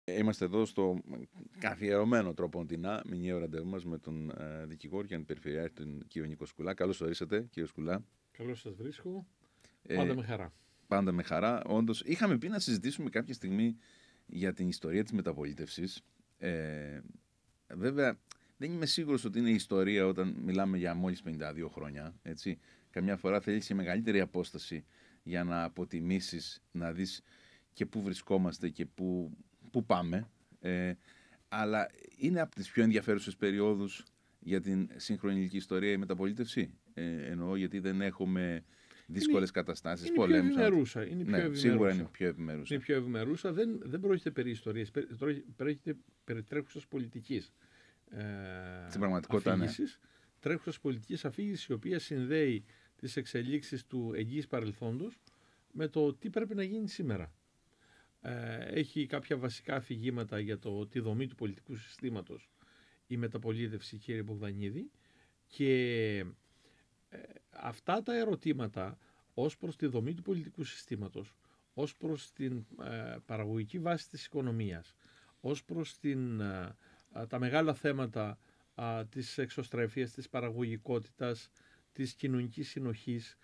Είμαστε εδώ στο καθιερωμένο τροποντινά μηνιαίο ραντεβού μας με τον δικηγόρο και περιφερειάρχη, τον κύριο Νίκο Σκουλά. Καλώς ορίσατε, κύριο Σκουλά. Καλώς σας βρίσκω. Πάντα με χαρά. Πάντα με χαρά. Όντως, είχαμε πει να συζητήσουμε κάποια στιγμή για την ιστορία της μεταπολίτευσης. Βέβαια, δεν είμαι σίγουρος ότι είναι ιστορία όταν μιλάμε για μόλις 52 χρόνια. Έτσι. Καμιά φορά θέλεις και μεγαλύτερη απόσταση για να αποτιμήσεις, να δεις και πού βρισκόμαστε και πού πάμε. Αλλά είναι από τις πιο ενδιαφέρουσες περιόδους για την σύγχρονη ελληνική ιστορία η μεταπολίτευση. Εννοώ γιατί δεν έχουμε δύσκολες καταστάσεις, πολέμους. Σίγουρα είναι πιο ευημερούσα. Είναι πιο ευημερούσα. Δεν πρόκειται περί ιστορίας, πρόκειται περί τρέχουσας πολιτικής. Στην πραγματικότητα, ναι. Τρέχουσας πολιτικής αφήγησης, η οποία συνδέει τις εξελίξεις του εγγύης παρελθόντος με το τι πρέπει να γίνει σήμερα. Έχει κάποια βασικά αφηγήματα για τη δομή του πολιτικού συστήματος η μεταπολίτευση, κύριε Μπογδανίδη, και αυτά τα ερωτήματα ως προς τη δομή του πολιτικού συστήματος, ως προς την παραγωγική βάση της οικονομίας, ως προς τα μεγάλα θέματα της εξωστρέφειας, της παραγωγικότητας, της κοινωνικής συνοχής,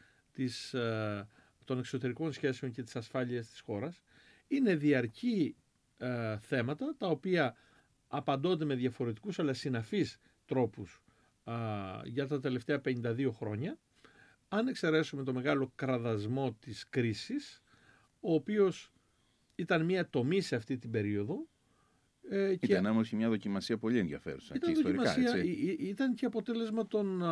των εξωτερικών σχέσεων και της ασφάλειας της χώρας, είναι διαρκή θέματα τα οποία απαντώνται με διαφορετικούς αλλά συναφείς τρόπους για τα τελευταία 52 χρόνια, αν εξαιρέσουμε το μεγάλο κραδασμό της κρίσης, ο οποίος ήταν μια τομή σε αυτή την περίοδο. Ήταν όμως και μια δοκιμασία πολύ ενδιαφέρουσα και ιστορικά. Ήταν και αποτέλεσμα των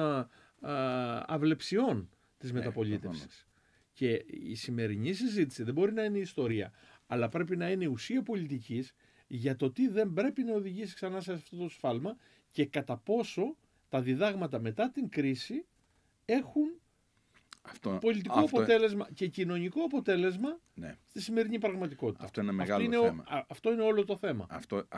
αυλεψιών της μεταπολίτευσης. Και η σημερινή συζήτηση δεν μπορεί να είναι ιστορία, αλλά πρέπει να είναι ουσία πολιτικής για το τι δεν πρέπει να οδηγήσει ξανά σε αυτό το σφάλμα και κατά πόσο τα διδάγματα μετά την κρίση έχουν πολιτικό αποτέλεσμα και κοινωνικό αποτέλεσμα στη σημερινή πραγματικότητα. Αυτό είναι μεγάλο θέμα. Αυτό είναι όλο το θέμα.